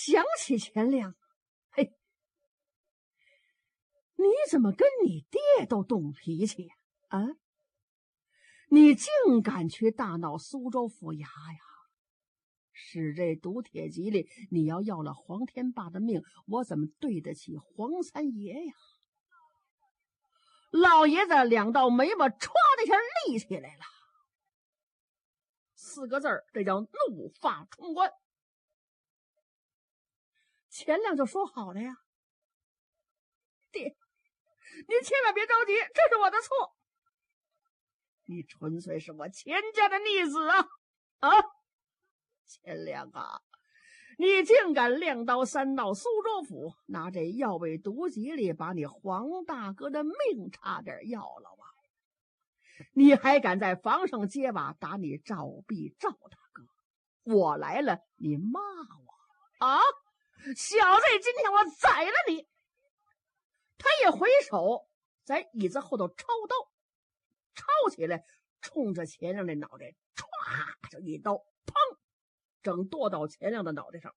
想起钱亮，嘿，你怎么跟你爹都动脾气呀？啊，你竟敢去大闹苏州府衙呀！使这毒铁戟里，你要了黄天霸的命，我怎么对得起黄三爷呀？老爷子两道眉毛唰的一下立起来了，4个字儿，这叫怒发冲冠。钱亮就说好了呀，爹，您千万别着急，这是我的错。你纯粹是我钱家的逆子啊！啊，钱亮啊，你竟敢亮刀3闹苏州府，拿这药味毒戟里把你黄大哥的命差点要了啊！你还敢在房上揭瓦打你赵壁赵大哥，我来了你骂我啊！小子，今天我宰了你！他一回手在椅子后头抄刀，抄起来冲着钱亮的脑袋歘就一刀，砰，正剁到钱亮的脑袋上。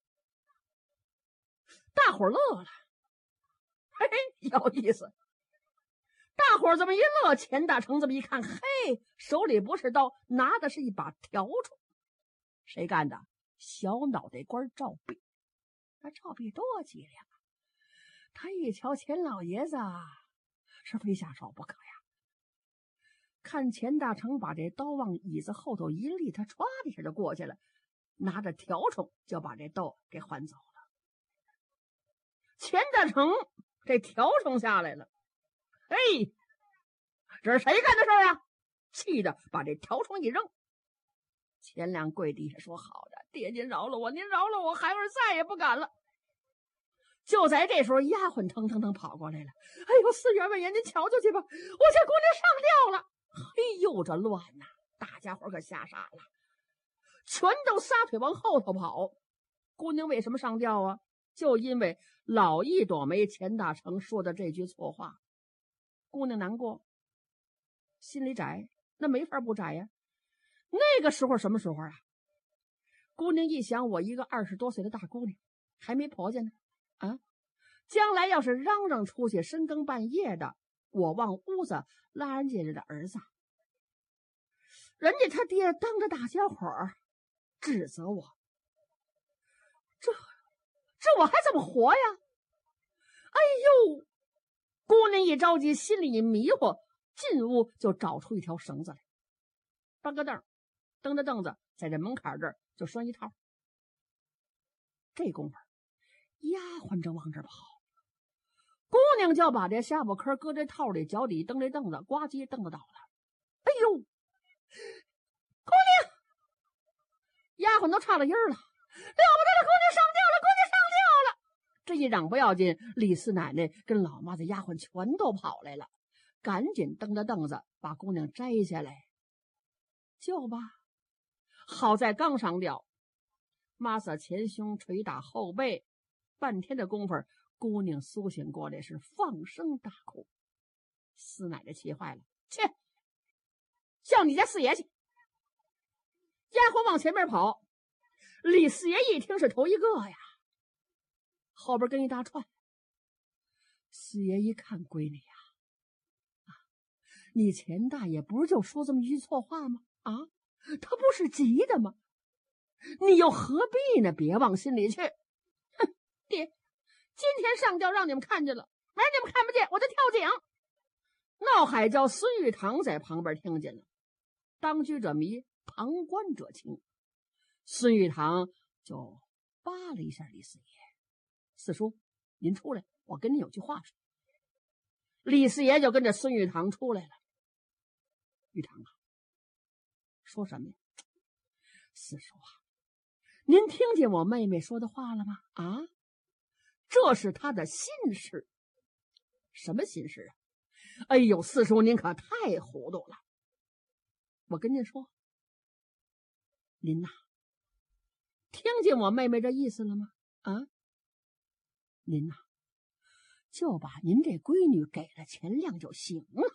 大伙乐了，嘿嘿，有意思。大伙这么一乐，钱大成这么一看，嘿，手里不是刀，拿的是一把笤帚。谁干的？小脑袋官赵壁。那赵壁多机灵啊！他一瞧钱老爷子是非下手不可呀。看钱大成把这刀往椅子后头一立，他歘的一下就过去了，拿着笤帚就把这刀给还走了。钱大成这笤帚下来了，嘿，这是谁干的事儿啊？气得把这笤帚一扔。钱亮跪地下说：“好的，爹，您饶了我，您饶了我，孩儿再也不敢了。”就在这时候，丫鬟腾腾腾跑过来了。“哎呦，4员外爷，您瞧瞧去吧，我家姑娘上吊了！”嘿呦，这乱呐！大家伙可吓傻了，全都撒腿往后头跑。姑娘为什么上吊啊？就因为老一朵梅钱大成说的这句错话。姑娘难过，心里窄，那没法不窄呀。那个时候什么时候啊？姑娘一想，我一个20多岁的大姑娘，还没婆家呢啊！将来要是嚷嚷出去深更半夜的，我往屋子拉人家的儿子，人家他爹当着大家伙儿指责我，这我还怎么活呀？哎呦！姑娘一着急，心里一迷糊，进屋就找出一条绳子来，搬个凳，蹬着凳子在这门槛这儿就拴一套。这功夫丫鬟正往这跑，姑娘就把这下巴颏搁这套里，脚底蹬这凳子，呱唧凳子倒了。哎呦，姑娘！丫鬟都岔了音儿了，了不得了，姑娘上吊了，姑娘上吊了！这一嚷不要紧，李四奶奶跟老妈子丫鬟全都跑来了，赶紧蹬着凳子把姑娘摘下来救吧。好在刚上吊，抹撒前胸，捶打后背，半天的功夫，姑娘苏醒过来，是放声大哭。四奶奶气坏了，去叫你家四爷去。丫鬟往前面跑，李四爷一听是头一个呀，后边跟一大串。四爷一看，闺女呀，你钱大爷不是就说这么一句错话吗？啊，他不是急的吗？你又何必呢？别往心里去。哼，爹，今天上吊让你们看见了，明儿你们看不见，我就跳井。闹海叫孙玉堂在旁边听见了，当局者迷，旁观者清。孙玉堂就扒了一下李四爷：“四叔，您出来，我跟您有句话说。”李四爷就跟着孙玉堂出来了。玉堂啊，说什么呀？四叔啊，您听见我妹妹说的话了吗？啊，这是她的心事。什么心事啊？哎呦，四叔您可太糊涂了。我跟您说，您呐，听见我妹妹这意思了吗？啊，您呐，就把您这闺女给了钱亮就行了。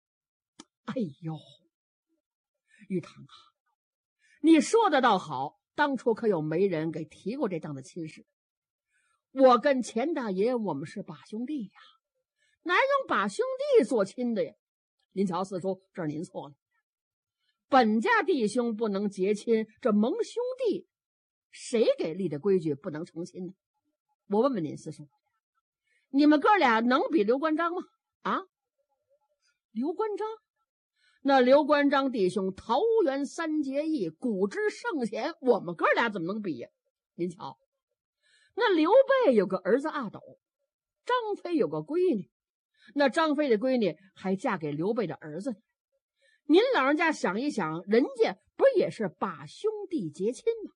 哎呦，玉堂啊，你说的倒好， 当初可有媒人给提过这档子亲事。我跟钱大爷我们是把兄弟呀，哪有把兄弟做亲的呀？您瞧四叔，这儿您错了，本家弟兄不能结亲，这盟兄弟谁给立的规矩不能成亲呢？我问问您四叔，你们哥俩能比刘关张吗？啊，刘关张？那刘关张弟兄桃园三结义，古之圣贤，我们哥俩怎么能比呀？您瞧，那刘备有个儿子阿斗，张飞有个闺女，那张飞的闺女还嫁给刘备的儿子呢。您老人家想一想，人家不也是把兄弟结亲吗？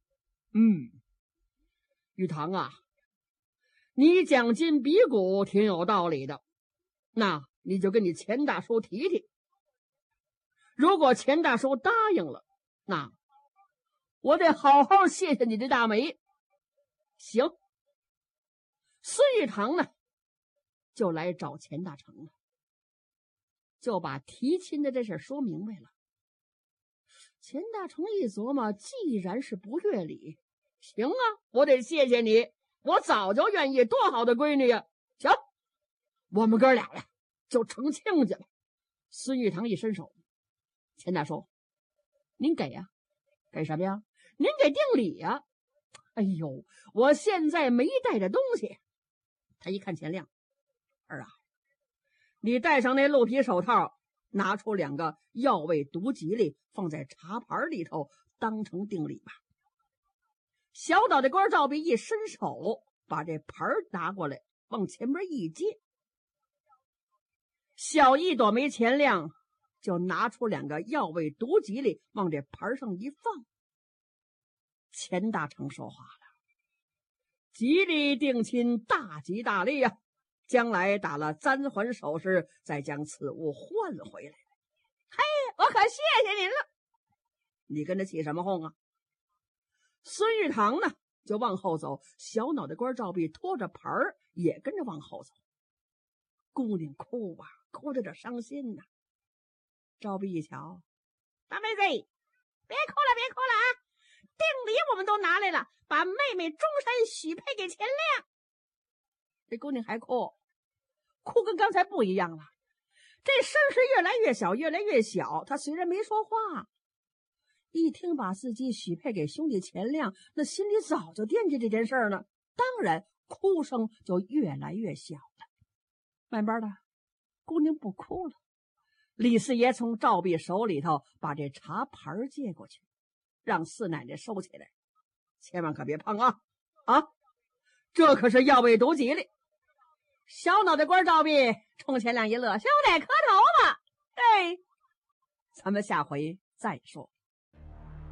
玉堂啊，你讲金比古挺有道理的，那你就跟你钱大叔提提。如果钱大叔答应了，那我得好好谢谢你这大媒。行，孙玉堂呢就来找钱大成了，就把提亲的这事说明白了。钱大成一琢磨，既然是不越礼，行啊，我得谢谢你，我早就愿意，多好的闺女呀！行，我们哥俩呀就成亲家了。孙玉堂一伸手，钱大叔，您给呀？给什么呀？您给定礼呀！哎呦，我现在没带着东西。他一看钱亮，儿啊，你戴上那鹿皮手套，拿出2个药味毒吉利，放在茶盘里头，当成定礼吧。小脑袋瓜赵弼一伸手，把这盘拿过来，往前边一接，小一朵没钱亮，就拿出2个药味毒吉利，往这盘上一放。钱大成说话了：吉利定亲，大吉大利呀！将来打了簪环首饰，再将此物换回来。嘿，我可谢谢您了。你跟着起什么哄啊？孙玉堂呢就往后走，小脑袋瓜赵弼拖着盘儿也跟着往后走。姑娘哭啊，哭着这伤心呐。赵弼一瞧，大妹子，别哭了别哭了啊，定礼我们都拿来了，把妹妹终身许配给钱亮。这姑娘还哭，哭跟刚才不一样了，这声是越来越小越来越小。她虽然没说话，一听把自己许配给兄弟钱亮，那心里早就惦记这件事呢，当然哭声就越来越小了。慢慢的姑娘不哭了，李四爷从赵弼手里头把这茶盘接过去，让四奶奶收起来，千万可别碰啊！这可是药味毒吉利。小脑袋瓜赵弼冲钱亮一乐，兄弟磕头吧。咱们下回再说。